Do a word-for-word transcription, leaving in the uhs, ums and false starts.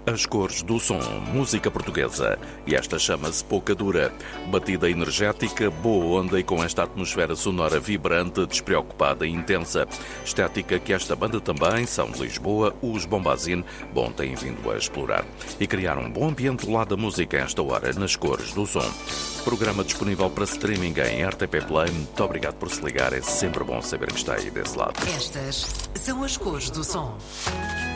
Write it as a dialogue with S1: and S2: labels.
S1: As cores do som, música portuguesa. E esta chama-se Pouca Dura. Batida energética, boa onda e com esta atmosfera sonora vibrante, despreocupada e intensa. Estética que esta banda também, são de Lisboa, os Bombazine, bom, têm vindo a explorar. E criar um bom ambiente do lado da música a esta hora, nas cores do som. Programa disponível para streaming em R T P Play. Muito obrigado por se ligar, é sempre bom saber que está aí desse lado.
S2: Estas são as cores do som.